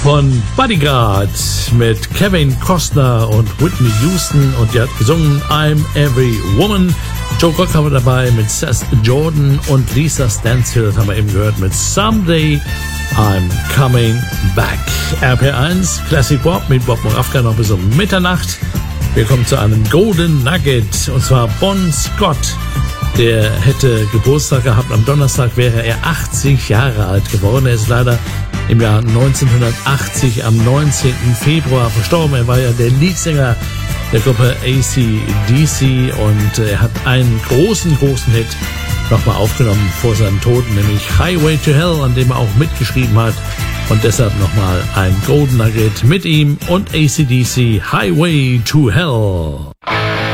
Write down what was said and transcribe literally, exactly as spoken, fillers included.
von Bodyguard mit Kevin Costner und Whitney Houston und die hat gesungen I'm Every Woman. Joe Cocker war dabei mit Seth Jordan und Lisa Stansfield haben wir eben gehört mit Someday I'm Coming Back. R P eins Classic Pop mit Bob Moravka noch bis um Mitternacht. Wir kommen zu einem Golden Nugget und zwar Bon Scott. Der hätte Geburtstag gehabt. Am Donnerstag wäre er achtzig Jahre alt geworden. Er ist leider im Jahr neunzehnhundertachtzig am neunzehnten Februar verstorben. Er war ja der Leadsänger der Gruppe A C D C und er hat einen großen, großen Hit nochmal aufgenommen vor seinem Tod, nämlich Highway to Hell, an dem er auch mitgeschrieben hat. Und deshalb nochmal ein Golden Nugget mit ihm und A C D C, Highway to Hell.